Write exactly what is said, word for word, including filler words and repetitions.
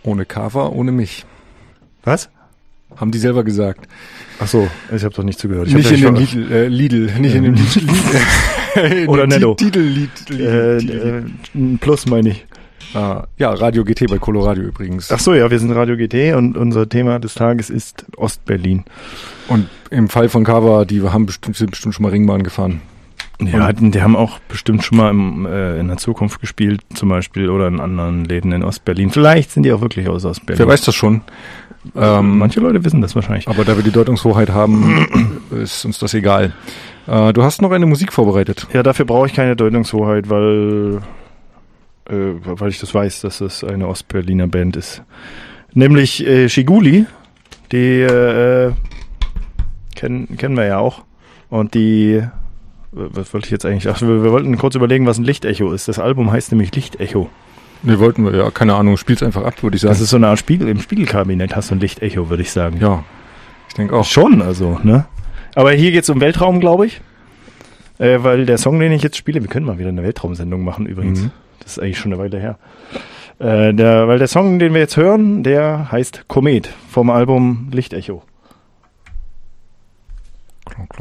Ohne Kava, ohne mich. Was? Haben die selber gesagt. Ach so, ich habe doch nicht zugehört. Ich nicht hab in ja dem schon- Lidl, äh, Lidl, nicht in dem Lidl. Oder Netto. Lidl, Äh, äh, ein Plus meine ich. Ah, ja, Radio G T bei Coloradio übrigens. Ach so, ja, wir sind Radio G T und unser Thema des Tages ist Ostberlin. Und im Fall von Kava, die haben bestimmt, sind bestimmt schon mal Ringbahn gefahren. Ja, die, die haben auch bestimmt schon mal im, äh, in der Zukunft gespielt, zum Beispiel, oder in anderen Läden in Ostberlin. Vielleicht sind die auch wirklich aus Ostberlin. Wer weiß das schon. Ähm, Manche Leute wissen das wahrscheinlich. aber da wir die Deutungshoheit haben, ist uns das egal. Äh, du hast noch eine Musik vorbereitet. Ja, dafür brauche ich keine Deutungshoheit, weil, äh, weil ich das weiß, dass das eine Ostberliner Band ist. Nämlich äh, Schiguli, die äh, kennen, kennen wir ja auch. Und die, was wollte ich jetzt eigentlich, ach, wir, wir wollten kurz überlegen, was ein Lichtecho ist. Das Album heißt nämlich Lichtecho. Ne, wollten wir, ja, keine Ahnung, spiel's einfach ab, würde ich sagen. Das ist so eine Art Spiegel, im Spiegelkabinett hast du ein Lichtecho, würde ich sagen. Ja, ich denke auch. Schon, also, ne? Aber hier geht's um Weltraum, glaube ich. Äh, weil der Song, den ich jetzt spiele, wir können mal wieder eine Weltraumsendung machen übrigens. Mhm. Das ist eigentlich schon eine Weile her. Äh, der, weil der Song, den wir jetzt hören, der heißt Komet vom Album Lichtecho. Klonk, klonk.